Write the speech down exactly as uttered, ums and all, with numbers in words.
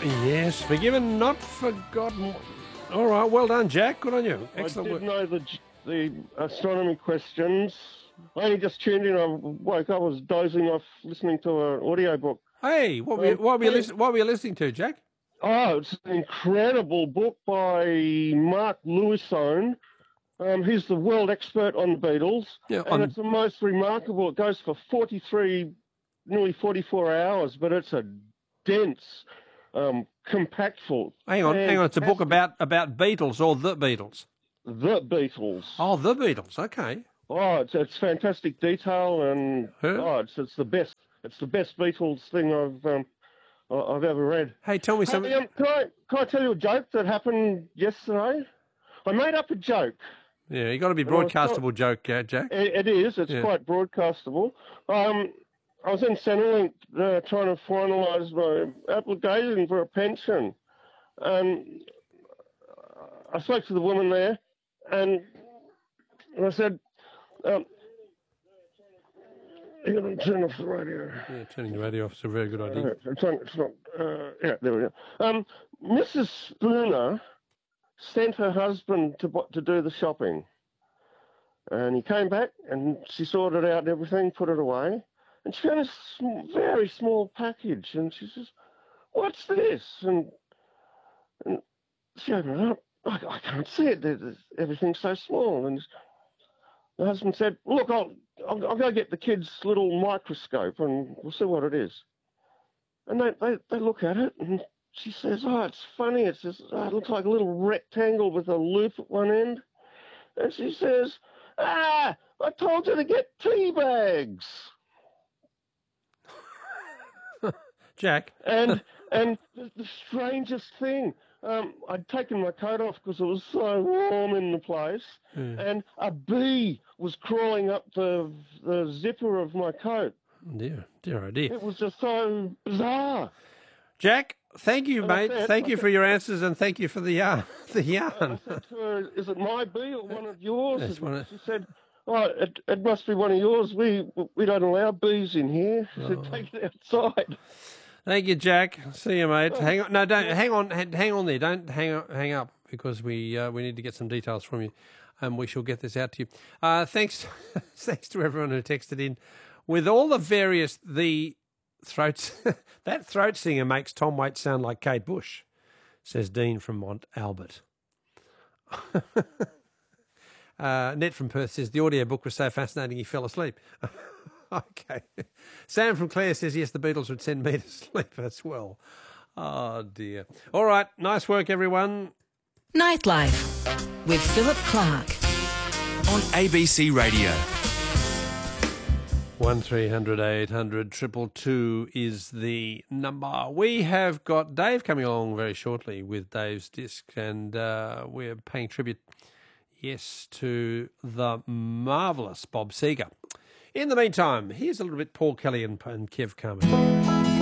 Yes, forgiven, not forgotten. All right, well done, Jack. Good on you. Excellent I did work. know the, the astronomy questions. I only just tuned in. I woke up, I was dozing off listening to an audiobook. Hey, what were you, Um, what were you, hey. listen, what were you listening to, Jack? Oh, it's an incredible book by Mark Lewisohn. Um, he's the world expert on the Beatles. Yeah, and on- it's the most remarkable. It goes for forty-three, nearly forty-four hours, but it's a dense, um, compactful. Hang on, hang on. It's a book fantastic- about, about Beatles or the Beatles. The Beatles. Oh, the Beatles. Okay. Oh, it's, it's fantastic detail, and Huh? oh, it's it's the best. It's the best Beatles thing I've um, I- I've ever read. Hey, tell me something. Hey, um, can I can I tell you a joke that happened yesterday? I made up a joke. Yeah, you got to be Well, it's not- broadcastable joke, uh, Jack. It, it is. It's Yeah. quite broadcastable. Um, I was in Centrelink uh, trying to finalise my application for a pension, and I spoke to the woman there, and I said, um, "You're going to turn off the radio." Yeah, turning the radio off is a very good idea. Uh, it's on, it's not, uh, yeah, there we go. Um, Missus Spooner sent her husband to bu- to do the shopping, and he came back and she sorted out everything, put it away, and she found a sm- very small package, and she says, "What's this?" And and she opened it up. I, I can't see it. There's, everything's so small. And the husband said, "Look, I'll, I'll I'll go get the kid's little microscope and we'll see what it is." And they, they, they look at it, and she says, "Oh, it's funny. It's just, oh, it looks like a little rectangle with a loop at one end." And she says, "Ah, I told you to get tea bags." Jack. And and the, the strangest thing, um, I'd taken my coat off because it was so warm in the place, Yeah. and a bee was crawling up the the zipper of my coat. Dear, dear, oh dear. It was just so bizarre. Jack, thank you, And I mate. said- Thank I you said- for your answers and thank you for the yarn. The I yarn. said to her, "Is it my bee or one of yours?" That's one of- She said, "Oh, it, it must be one of yours. We we don't allow bees in here." She said, Oh. "Take it outside." Thank you, Jack. See you, mate. Hang on. No, don't hang on. Hang hang on there. Don't hang up, hang up because we uh, we need to get some details from you, and we shall get this out to you. Uh, thanks, thanks to everyone who texted in with all the various the throats. That throat singer makes Tom Waits sound like Kate Bush, says Dean from Mont Albert. uh, Ned from Perth says the audiobook was so fascinating he fell asleep. Okay. Sam from Clare says, yes, the Beatles would send me to sleep as well. Oh, dear. All right. Nice work, everyone. Nightlife with Philip Clark. On A B C Radio. One three hundred eight hundred triple two is the number. We have got Dave coming along very shortly with Dave's disc, and uh, we're paying tribute, yes, to the marvellous Bob Seger. In the meantime, here's a little bit Paul Kelly and, and Kev Carmen.